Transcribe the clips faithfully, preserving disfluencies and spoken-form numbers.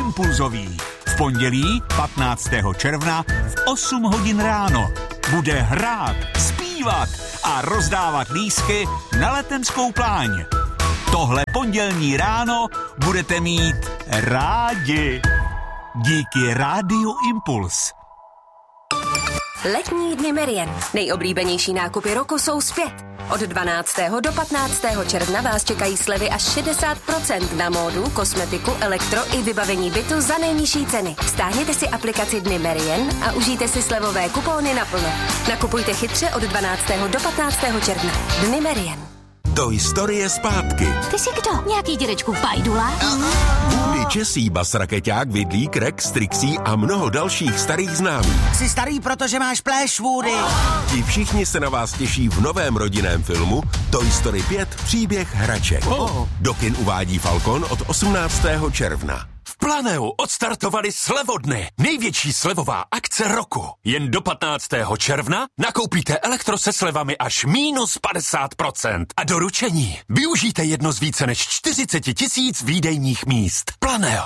impulzový. V pondělí patnáctého června v osm hodin ráno bude hrát, zpívat a rozdávat lístky na Letenskou pláň. Tohle pondělní ráno budete mít rádi. Díky Rádiu Impuls. Letní dny Merian. Nejoblíbenější nákupy roku jsou zpět. Od dvanáctého do patnáctého června vás čekají slevy až šedesát procent na módu, kosmetiku, elektro i vybavení bytu za nejnižší ceny. Stáhněte si aplikaci Dny Merian a užijte si slevové kupóny naplno. Nakupujte chytře od dvanáctého do patnáctého června. Dny Merian. Do historie zpátky. Ty jsi kdo? Nějaký dědečku Fajdula? Woody, Česí, Bas, Rakeťák, Vidlík, Rex, Trixie a mnoho dalších starých známých. Jsi starý, protože máš pléš, Woody. Ti všichni se na vás těší v novém rodinném filmu Toy Story pět Příběh hraček. Oh. Do kin uvádí Falcon od osmnáctého června. V Planeu odstartovali slevodny. Největší slevová akce roku. Jen do patnáctého června nakoupíte elektro se slevami až minus padesát procent. A doručení využijte jedno z více než čtyřicet tisíc výdejních míst. Planeo.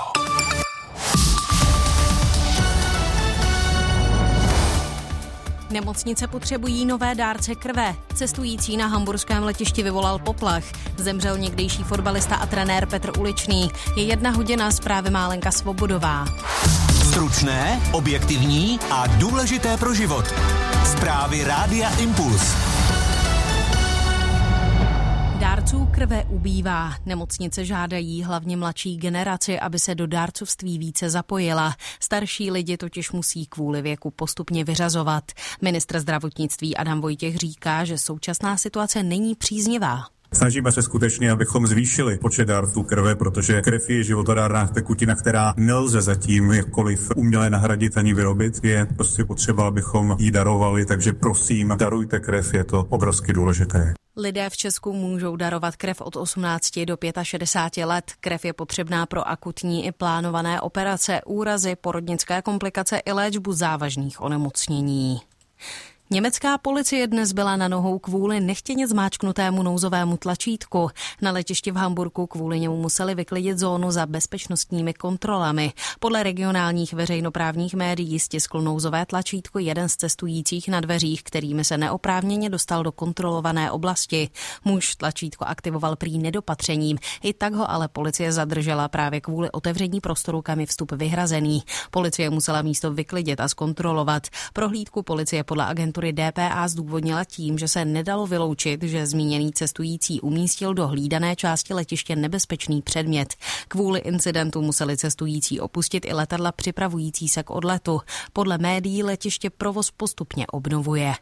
Nemocnice potřebují nové dárce krve. Cestující na hamburském letišti vyvolal poplach. Zemřel někdejší fotbalista a trenér Petr Uličný. Je jedna hodina, zprávy má Lenka Svobodová. Stručné, objektivní a důležité pro život. Zprávy Rádia Impuls. Dárců krve ubývá. Nemocnice žádají hlavně mladší generaci, aby se do dárcovství více zapojila. Starší lidi totiž musí kvůli věku postupně vyřazovat. Ministr zdravotnictví Adam Vojtěch říká, že současná situace není příznivá. Snažíme se skutečně, abychom zvýšili počet dárců krve, protože krev je životadárná tekutina, která nelze zatím jakkoliv uměle nahradit ani vyrobit. Je prostě potřeba, abychom ji darovali, takže prosím, darujte krev, je to obrovsky důležité. Lidé v Česku můžou darovat krev od osmnácti do šedesáti pěti let. Krev je potřebná pro akutní i plánované operace, úrazy, porodnické komplikace i léčbu závažných onemocnění. Německá policie dnes byla na nohou kvůli nechtěně zmáčknutému nouzovému tlačítku. Na letišti v Hamburku kvůli němu museli vyklidit zónu za bezpečnostními kontrolami. Podle regionálních veřejnoprávních médií stiskl nouzové tlačítko jeden z cestujících na dveřích, kterými se neoprávněně dostal do kontrolované oblasti. Muž tlačítko aktivoval prý nedopatřením, i tak ho ale policie zadržela právě kvůli otevření prostoru, kam je vstup vyhrazený. Policie musela místo vyklidit a zkontrolovat. Prohlídku policie podle agentury D P A zdůvodnila tím, že se nedalo vyloučit, že zmíněný cestující umístil do hlídané části letiště nebezpečný předmět. Kvůli incidentu museli cestující opustit i letadla připravující se k odletu. Podle médií letiště provoz postupně obnovuje.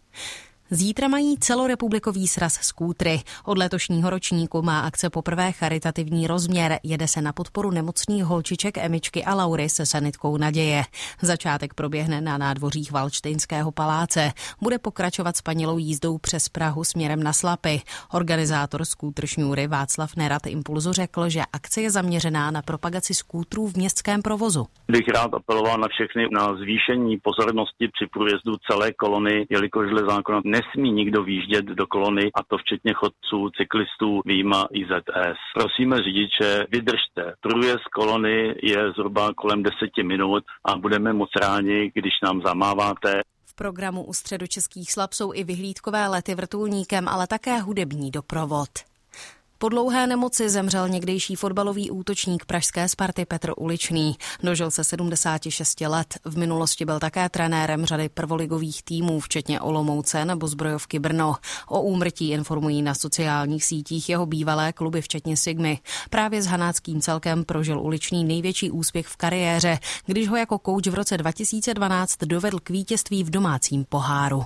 Zítra mají celorepublikový sraz skútry. Od letošního ročníku má akce poprvé charitativní rozměr. Jede se na podporu nemocných holčiček Emičky a Laury se sanitkou Naděje. Začátek proběhne na nádvořích Valdštejnského paláce. Bude pokračovat spanilou jízdou přes Prahu směrem na Slapy. Organizátor skútr šňůry Václav Nerad Impulzu řekl, že akce je zaměřená na propagaci skútrů v městském provozu. Bych rád apeloval na všechny na zvýšení pozornosti při průjezdu celé kolony, jelikož dle zákona nesmí nikdo výjíždět do kolony, a to včetně chodců, cyklistů, vyjma I Z S. Prosíme řidiče, vydržte. Průjezd kolony je zhruba kolem deseti minut a budeme moc rádi, když nám zamáváte. V programu u středočeských Slap jsou i vyhlídkové lety vrtulníkem, ale také hudební doprovod. Po dlouhé nemoci zemřel někdejší fotbalový útočník pražské Sparty Petr Uličný. Dožil se sedmdesáti šesti let. V minulosti byl také trenérem řady prvoligových týmů, včetně Olomouce nebo Zbrojovky Brno. O úmrtí informují na sociálních sítích jeho bývalé kluby, včetně Sigmy. Právě s hanáckým celkem prožil Uličný největší úspěch v kariéře, když ho jako kouč v roce dva tisíce dvanáct dovedl k vítězství v domácím poháru.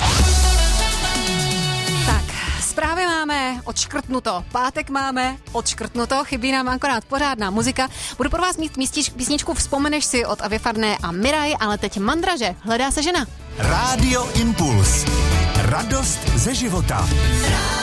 Zprávy máme odškrtnuto, pátek máme odškrtnuto, chybí nám akorát pořádná muzika. Budu pro vás mít místič, písničku Vzpomeneš si od Avy Farné a Miraj, ale teď Mandraže, Hledá se žena. Rádio Impuls. Radost ze života.